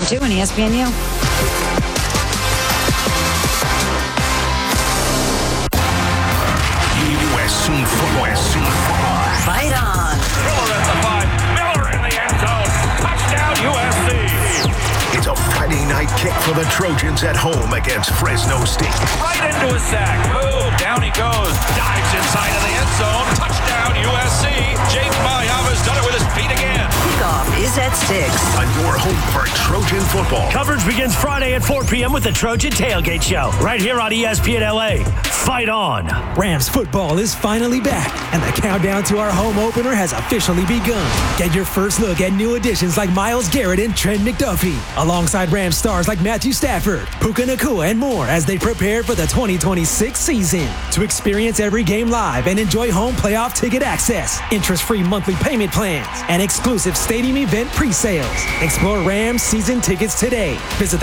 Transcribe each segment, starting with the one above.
102 on ESPNU. USC football. Fight on. Miller at the 5. Miller in the end zone. Touchdown USC. It's a Friday night kick for the Trojans at home against Fresno State. Right into a sack. Boom. Down he goes. Dives inside of the end zone. Touchdown USC. Jake Mayava's done it with his feet again. Kickoff is at 6. On your home for Trojan football. Coverage begins Friday at 4 p.m. with the Trojan Tailgate Show. Right here on ESPN LA. Fight on. Rams football is finally back, and the countdown to our home opener has officially begun. Get your first look at new additions like Myles Garrett and Trent McDuffie, alongside Rams stars like Matthew Stafford, Puka Nacua, and more as they prepare for the 2026 season. To experience every game live and enjoy home playoff ticket access, interest-free monthly payment plans, and exclusive stadium event pre-sales. Explore Rams season tickets today. Visit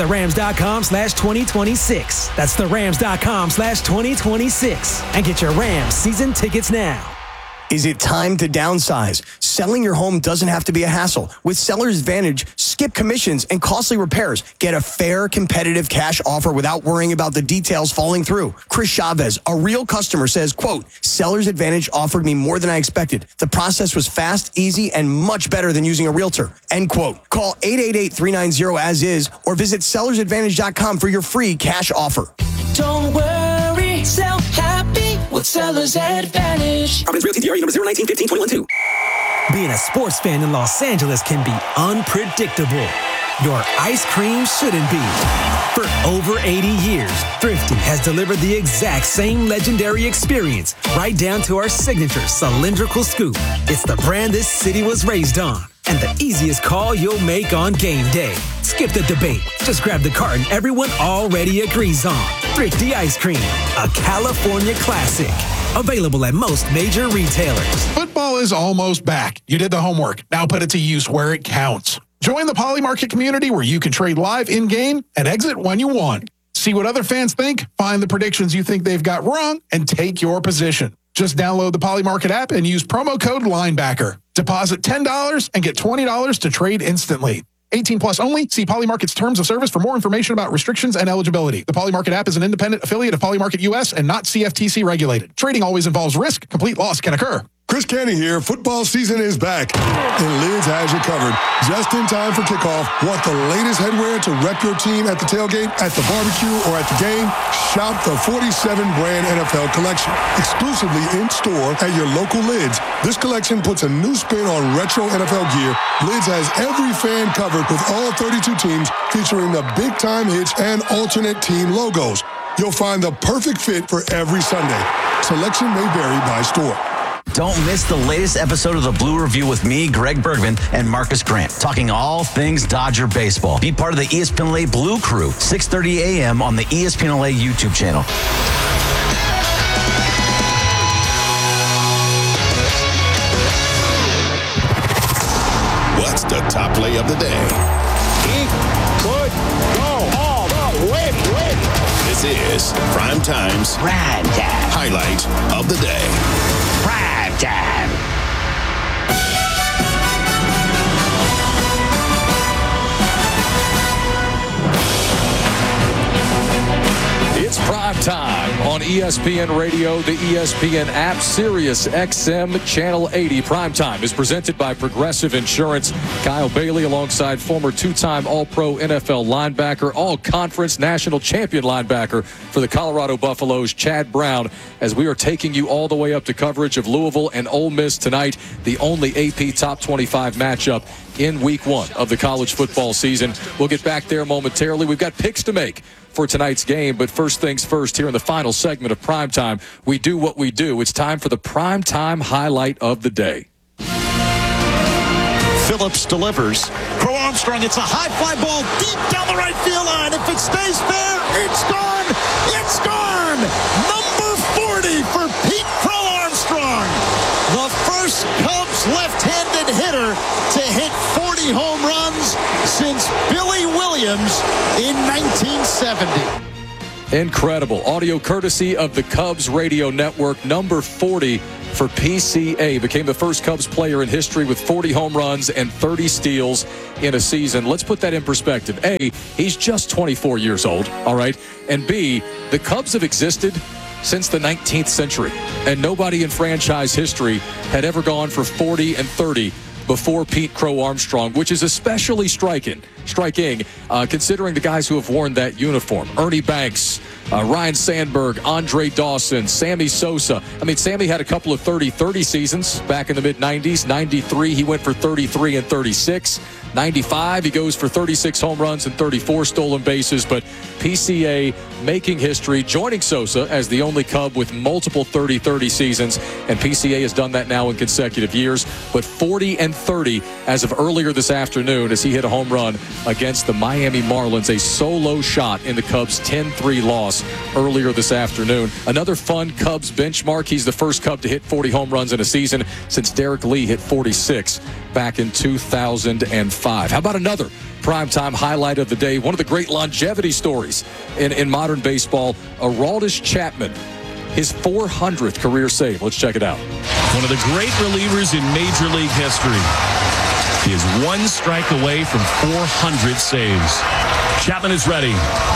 therams.com/2026. That's therams.com/2026. And get your Rams season tickets now. Is it time to downsize? Selling your home doesn't have to be a hassle. With Seller's Advantage, skip commissions and costly repairs. Get a fair, competitive cash offer without worrying about the details falling through. Chris Chavez, a real customer, says, quote, Seller's Advantage offered me more than I expected. The process was fast, easy, and much better than using a realtor. End quote. Call 888-390-AS-IS or visit sellersadvantage.com for your free cash offer. Don't worry, sell happy with Seller's Advantage. Providence Realty DRE number 019-15-21-2. Being a sports fan in Los Angeles can be unpredictable. Your ice cream shouldn't be. For over 80 years, Thrifty has delivered the exact same legendary experience, right down to our signature cylindrical scoop. It's the brand this city was raised on, and the easiest call you'll make on game day. Skip the debate. Just grab the carton everyone already agrees on. Thrifty Ice Cream, a California classic. Available at most major retailers. Football is almost back. You did the homework. Now put it to use where it counts. Join the Poly Market community where you can trade live in-game and exit when you want. See what other fans think, find the predictions you think they've got wrong, and take your position. Just download the Poly Market app and use promo code LINEBACKER. Deposit $10 and get $20 to trade instantly. 18 plus only. See Poly Market's terms of service for more information about restrictions and eligibility. The Poly Market app is an independent affiliate of Poly Market US and not CFTC regulated. Trading always involves risk. Complete loss can occur. Chris Canty here. Football season is back, and Lids has you covered. Just in time for kickoff. Want the latest headwear to rep your team at the tailgate, at the barbecue, or at the game? Shop the 47-brand NFL collection, exclusively in-store at your local Lids. This collection puts a new spin on retro NFL gear. Lids has every fan covered with all 32 teams, featuring the big-time hits and alternate team logos. You'll find the perfect fit for every Sunday. Selection may vary by store. Don't miss the latest episode of the Blue Review with me, Greg Bergman, and Marcus Grant, talking all things Dodger baseball. Be part of the ESPN LA Blue Crew, 6:30 a.m. on the ESPN LA YouTube channel. What's the top play of the day? He could go all the way. This is Prime Time's highlight of the day. Prime time. It's prime time on ESPN Radio, the ESPN app, Sirius XM, Channel 80. Prime time is presented by Progressive Insurance. Kyle Bailey alongside former two-time All-Pro NFL linebacker, All-Conference National Champion linebacker for the Colorado Buffaloes, Chad Brown, as we are taking you all the way up to coverage of Louisville and Ole Miss tonight, the only AP Top 25 matchup in Week 1 of the college football season. We'll get back there momentarily. We've got picks to make for tonight's game, but first things first, here in the final segment of Primetime, we do what we do. It's time for the Primetime highlight of the day. Phillips delivers. Crow Armstrong, it's a high fly ball deep down the right field line. If it stays fair, it's gone. It's gone. Number 40 for Pete Crow Armstrong. The first Cubs left-handed hitter to hit 40 home runs since Billy Williams in 1970. Incredible. Audio courtesy of the Cubs radio network, number 40 for PCA. Became the first Cubs player in history with 40 home runs and 30 steals in a season. Let's put that in perspective. A, he's just 24 years old, all right? And B, the Cubs have existed since the 19th century, and nobody in franchise history had ever gone for 40 and 30 before Pete Crow Armstrong, which is especially striking considering the guys who have worn that uniform. Ernie Banks, Ryan Sandberg, Andre Dawson, Sammy Sosa. I mean, Sammy had a couple of 30-30 seasons back in the mid-90s. 93, he went for 33 and 36. 95, he goes for 36 home runs and 34 stolen bases. But PCA making history, joining Sosa as the only Cub with multiple 30-30 seasons. And PCA has done that now in consecutive years. But 40 and 30 as of earlier this afternoon as he hit a home run against the Miami Marlins, a solo shot in the Cubs' 10-3 loss earlier this afternoon. Another fun Cubs benchmark. He's the first Cub to hit 40 home runs in a season since Derek Lee hit 46 back in 2005. How about another primetime highlight of the day? One of the great longevity stories in modern baseball, Aroldis Chapman, his 400th career save. Let's check it out. One of the great relievers in Major League history. He is one strike away from 400 saves. Chapman is ready.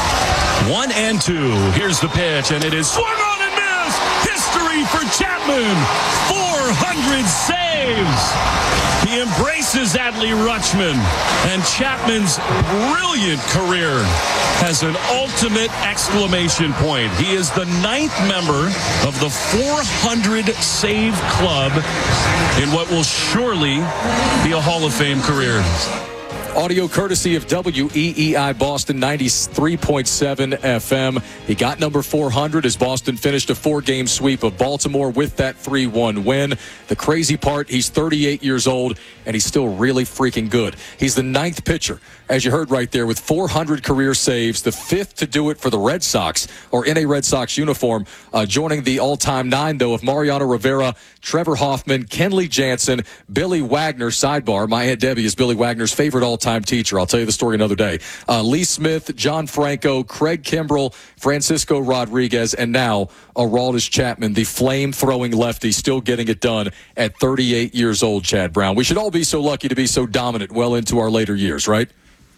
1-2. Here's the pitch, and it is swung on and missed. History for Chapman. 400 saves. He embraces Adley Rutschman, and Chapman's brilliant career has an ultimate exclamation point. He is the 9th member of the 400 save club in what will surely be a Hall of Fame career. Audio courtesy of WEEI Boston 93.7 FM. He got number 400 as Boston finished a 4-game sweep of Baltimore with that 3-1 win. The crazy part, he's 38 years old, and he's still really freaking good. He's the 9th pitcher, as you heard right there, with 400 career saves, the 5th to do it for the Red Sox, or in a Red Sox uniform, joining the all-time 9, though, of Mariano Rivera, Trevor Hoffman, Kenley Jansen, Billy Wagner. Sidebar, my Aunt Debbie is Billy Wagner's favorite all-time teacher. I'll tell you the story another day. Lee Smith, John Franco, Craig Kimbrell, Francisco Rodriguez, and now Aroldis Chapman, the flame-throwing lefty, still getting it done at 38 years old, Chad Brown. We should all be so lucky to be so dominant well into our later years, right?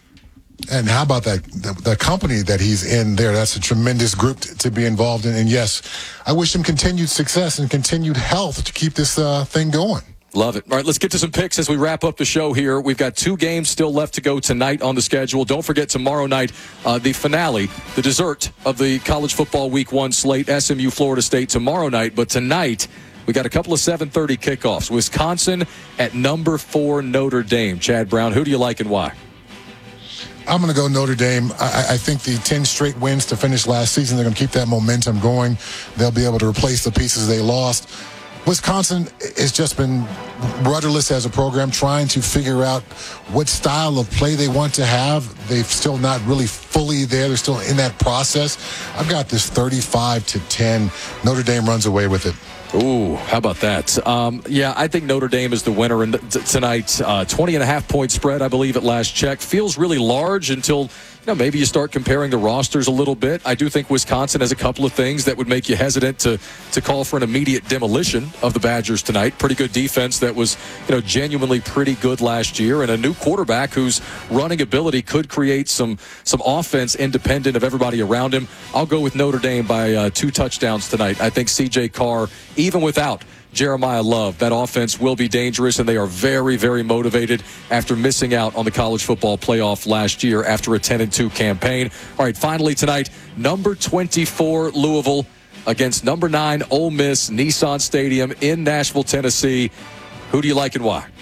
And how about that? The company that he's in there, that's a tremendous group to be involved in. And yes, I wish him continued success and continued health to keep this thing going. Love it. All right, let's get to some picks as we wrap up the show here. We've got 2 games still left to go tonight on the schedule. Don't forget tomorrow night, the finale, the dessert of the college football week 1 slate, SMU Florida State tomorrow night. But tonight, we got a couple of 7:30 kickoffs. Wisconsin at number 4 Notre Dame. Chad Brown, who do you like and why? I'm going to go Notre Dame. I think the 10 straight wins to finish last season, they're going to keep that momentum going. They'll be able to replace the pieces they lost. Wisconsin has just been rudderless as a program, trying to figure out what style of play they want to have. They've still not really fully there. They're still in that process. I've got this 35-10. Notre Dame runs away with it. Ooh, how about that? Yeah, I think Notre Dame is the winner tonight. 20.5-point spread, I believe, at last check. Feels really large until, maybe you start comparing the rosters a little bit. I do think Wisconsin has a couple of things that would make you hesitant to call for an immediate demolition of the Badgers tonight. Pretty good defense that was, genuinely pretty good last year, and a new quarterback whose running ability could create some offense independent of everybody around him. I'll go with Notre Dame by 2 touchdowns tonight. I think C.J. Carr, even without Jeremiah Love, that offense will be dangerous, and they are very, very motivated after missing out on the college football playoff last year after a 10-2 campaign. All right, finally tonight, number 24 Louisville against number 9 Ole Miss, Nissan Stadium in Nashville, Tennessee. Who do you like and why?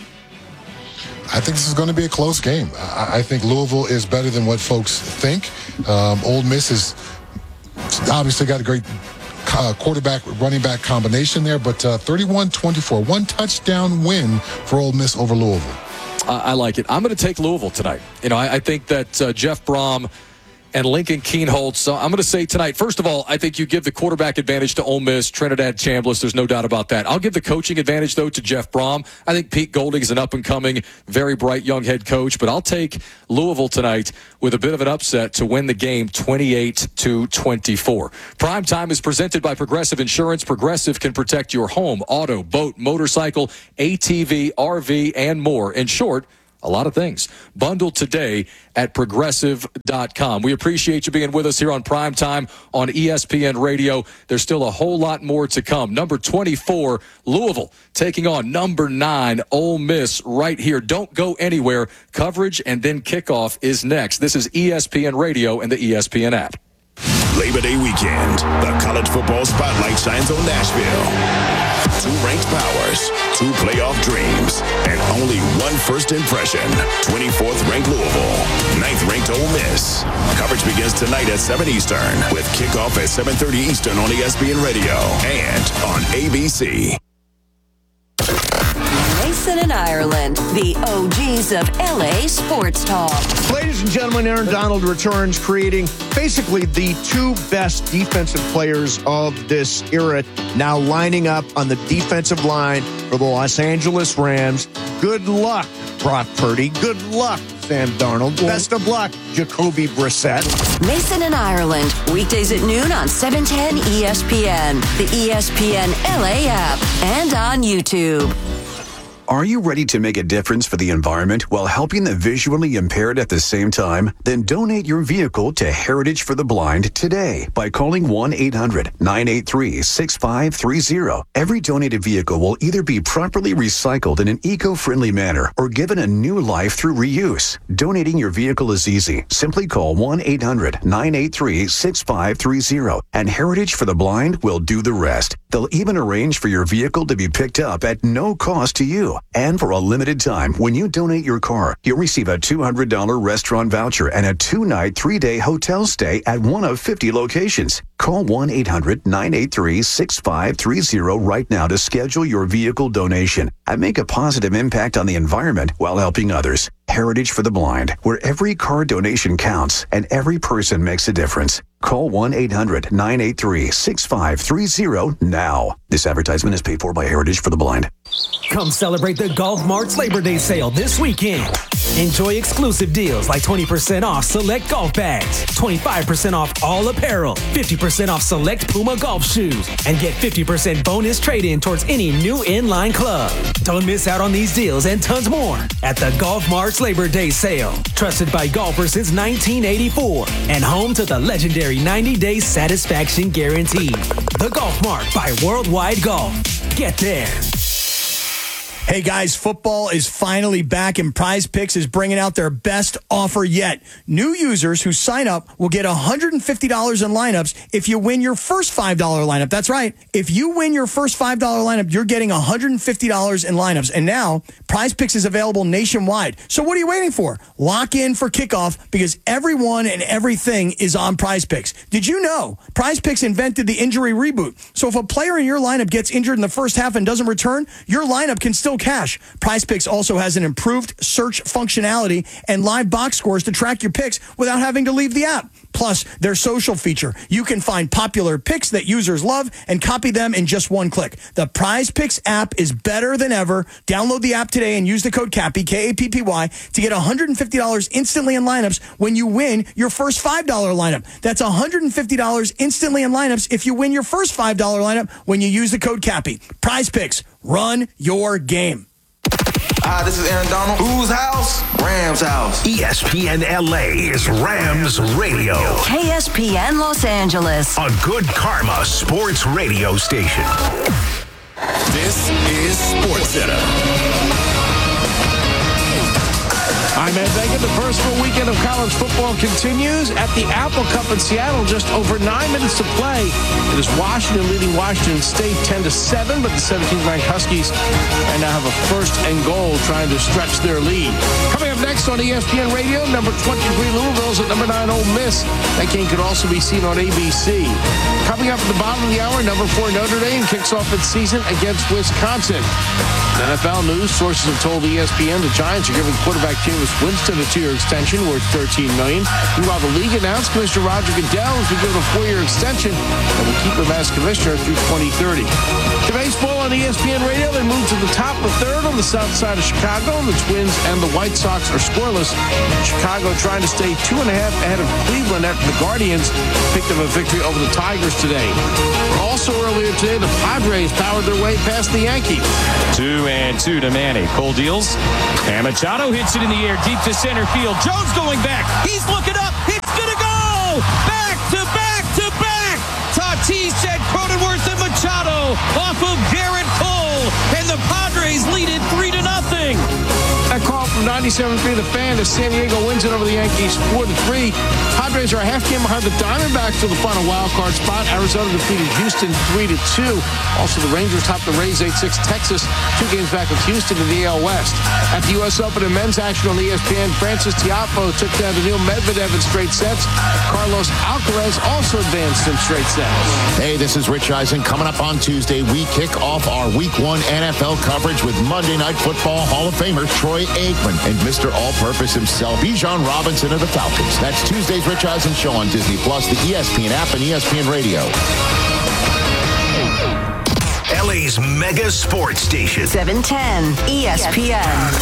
I think this is going to be a close game. I think Louisville is better than what folks think. Ole Miss has obviously got a great quarterback, running back combination there, but 31-24, 1 touchdown win for Ole Miss over Louisville. I like it. I'm going to take Louisville tonight. I think that Jeff Brom and Lincoln Kienholz. So I'm going to say tonight, first of all, I think you give the quarterback advantage to Ole Miss, Trinidad Chambliss. There's no doubt about that. I'll give the coaching advantage, though, to Jeff Brom. I think Pete Golding is an up-and-coming, very bright young head coach, but I'll take Louisville tonight with a bit of an upset to win the game 28-24. Primetime is presented by Progressive Insurance. Progressive can protect your home, auto, boat, motorcycle, ATV, RV, and more. In short, a lot of things. Bundled today at Progressive.com. We appreciate you being with us here on Primetime on ESPN Radio. There's still a whole lot more to come. Number 24, Louisville, taking on number 9, Ole Miss, right here. Don't go anywhere. Coverage and then kickoff is next. This is ESPN Radio and the ESPN app. Labor Day weekend, the college football spotlight shines on Nashville. 2 ranked powers, 2 playoff dreams, and only 1 first impression. 24th ranked Louisville, 9th ranked Ole Miss. Coverage begins tonight at 7 Eastern with kickoff at 7:30 Eastern on ESPN Radio and on ABC. Mason and Ireland, the OGs of LA sports talk. Ladies and gentlemen, Aaron Donald returns, creating basically the 2 best defensive players of this era, now lining up on the defensive line for the Los Angeles Rams. Good luck, Brock Purdy. Good luck, Sam Darnold. Best of luck, Jacoby Brissett. Mason and Ireland, weekdays at noon on 710 ESPN, the ESPN LA app, and on YouTube. Are you ready to make a difference for the environment while helping the visually impaired at the same time? Then donate your vehicle to Heritage for the Blind today by calling 1-800-983-6530. Every donated vehicle will either be properly recycled in an eco-friendly manner or given a new life through reuse. Donating your vehicle is easy. Simply call 1-800-983-6530 and Heritage for the Blind will do the rest. They'll even arrange for your vehicle to be picked up at no cost to you. And for a limited time, when you donate your car, you'll receive a $200 restaurant voucher and a 2-night, 3-day hotel stay at one of 50 locations. Call 1-800-983-6530 right now to schedule your vehicle donation and make a positive impact on the environment while helping others. Heritage for the Blind, where every car donation counts and every person makes a difference. Call 1-800-983-6530 now. This advertisement is paid for by Heritage for the Blind. Come celebrate the Golf Mart's Labor Day sale this weekend. Enjoy exclusive deals like 20% off select golf bags, 25% off all apparel, 50% off select Puma golf shoes, and get 50% bonus trade-in towards any new inline club. Don't miss out on these deals and tons more at the Golf Mart's Labor Day sale. Trusted by golfers since 1984 and home to the legendary 90-day satisfaction guarantee. The Golf Mart by Worldwide Golf. Get there. Hey guys, football is finally back and Prize Picks is bringing out their best offer yet. New users who sign up will get $150 in lineups if you win your first $5 lineup. That's right. If you win your first $5 lineup, you're getting $150 in lineups. And now, Prize Picks is available nationwide. So what are you waiting for? Lock in for kickoff because everyone and everything is on Prize Picks. Did you know Prize Picks invented the injury reboot? So if a player in your lineup gets injured in the first half and doesn't return, your lineup can still cash. Prize Picks also has an improved search functionality and live box scores to track your picks without having to leave the app. Plus, their social feature. You can find popular picks that users love and copy them in just one click. The Prize Picks app is better than ever. Download the app today and use the code CAPPY, K-A-P-P-Y, to get $150 instantly in lineups when you win your first $5 lineup. That's $150 instantly in lineups if you win your first $5 lineup when you use the code CAPPY. Prize Picks. Run your game. Hi, this is Aaron Donald. Whose house? Rams house. ESPN LA is Rams Radio. KSPN Los Angeles. A good karma sports radio station. This is SportsCenter. I'm Ed Vega. The first full weekend of college football continues at the Apple Cup in Seattle. Just over 9 minutes to play. It is Washington leading Washington State 10-7, but the 17th-ranked Huskies now have a first and goal trying to stretch their lead. Coming up next on ESPN Radio, number 23 Louisville Bills at number 9 Ole Miss. That game could also be seen on ABC. Coming up at the bottom of the hour, number 4 Notre Dame kicks off its season against Wisconsin. NFL news, sources have told ESPN the Giants are giving quarterback Jameis Winston a 2-year extension worth $13 million. Meanwhile, the league announced Commissioner Roger Goodell has been given a 4-year extension that will keep him as commissioner through 2030. To baseball on ESPN Radio, they move to the top of the third on the south side of Chicago. The Twins and the White Sox are scoreless. Chicago trying to stay 2.5 ahead of Cleveland after the Guardians picked up a victory over the Tigers today. Also earlier today, the Padres powered their way past the Yankees. 2-2 to Manny. Cole deals. And Machado hits it in the air deep to center field. Jones going back. He's looking up. It's going to go! Back to back to back! Tatis said Cronenworth and Machado off of Garrett Cole. And the Padres lead it 3-0. That call from 97.3 The Fan as San Diego wins it over the Yankees 4-3. Padres are a half game behind the Diamondbacks to the final wild card spot. Arizona defeated Houston 3-2. Also, the Rangers topped the Rays 8-6. Texas 2 games back of Houston in the AL West. At the U.S. Open in men's action on ESPN, Francis Tiafoe took down Daniil Medvedev in straight sets. Carlos Alcaraz also advanced in straight sets. Hey, this is Rich Eisen. Coming up on Tuesday, we kick off our Week 1 NFL coverage with Monday Night Football Hall of Famer Troy Aikman and Mr. All-Purpose himself, Bijan Robinson of the Falcons. That's Tuesday's Rich Eisen Show on Disney+, the ESPN app, and ESPN Radio. LA's mega sports station. 710 ESPN.